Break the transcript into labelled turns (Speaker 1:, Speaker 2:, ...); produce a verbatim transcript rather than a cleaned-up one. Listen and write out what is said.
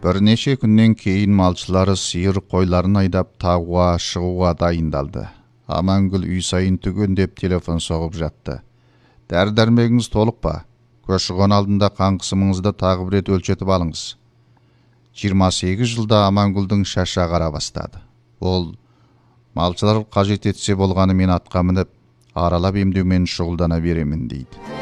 Speaker 1: Bir неше күннен кейін малшылары сиыр қойларын айдап тауға шығуға дайындалды. Амангүл үй сайын түгендеп телефон соғып жатты. Дәрі-дәрмегіңіз толық па? Көші-қон алдында қан қысымыңызды тағы бір рет өлшетіп алыңыз. жиырма сегіз жылда Амангүлдің шашы ағара бастады. Ол малшылар қажет етсе болғаны мен атқа мініп, аралап емдеумен шұғылдана беремін дейді.